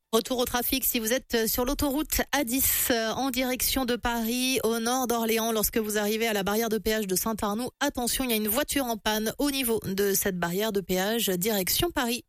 Retour au trafic si vous êtes sur l'autoroute A10 en direction de Paris, au nord d'Orléans. Lorsque vous arrivez à la barrière de péage de Saint-Arnoult, attention, il y a une voiture en panne au niveau de cette barrière de péage direction Paris.